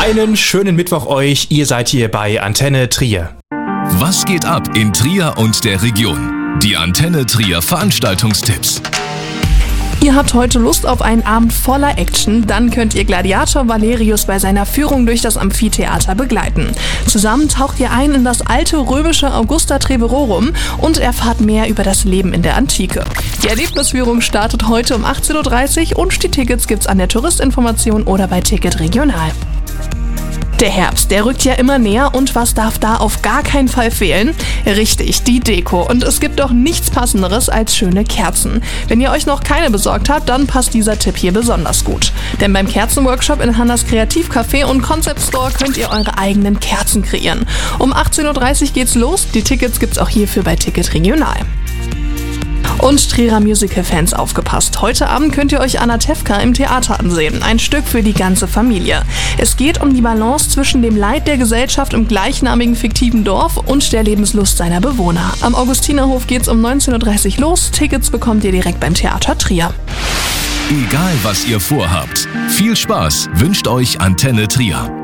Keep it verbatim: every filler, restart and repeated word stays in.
Einen schönen Mittwoch euch, ihr seid hier bei Antenne Trier. Was geht ab in Trier und der Region? Die Antenne Trier Veranstaltungstipps. Ihr habt heute Lust auf einen Abend voller Action, dann könnt ihr Gladiator Valerius bei seiner Führung durch das Amphitheater begleiten. Zusammen taucht ihr ein in das alte römische Augusta Treverorum und erfahrt mehr über das Leben in der Antike. Die Erlebnisführung startet heute um achtzehn Uhr dreißig und die Tickets gibt's an der Touristinformation oder bei Ticket Regional. Der Herbst, der rückt ja immer näher und was darf da auf gar keinen Fall fehlen? Richtig, die Deko. Und es gibt doch nichts Passenderes als schöne Kerzen. Wenn ihr euch noch keine besorgt habt, dann passt dieser Tipp hier besonders gut. Denn beim Kerzenworkshop in Hannas Kreativcafé und Concept Store könnt ihr eure eigenen Kerzen kreieren. Um achtzehn Uhr dreißig geht's los, die Tickets gibt's auch hierfür bei Ticket Regional. Und Trierer Musical-Fans aufgepasst. Heute Abend könnt ihr euch Anatevka im Theater ansehen. Ein Stück für die ganze Familie. Es geht um die Balance zwischen dem Leid der Gesellschaft im gleichnamigen fiktiven Dorf und der Lebenslust seiner Bewohner. Am Augustinerhof geht's um neunzehn Uhr dreißig los. Tickets bekommt ihr direkt beim Theater Trier. Egal was ihr vorhabt, viel Spaß wünscht euch Antenne Trier.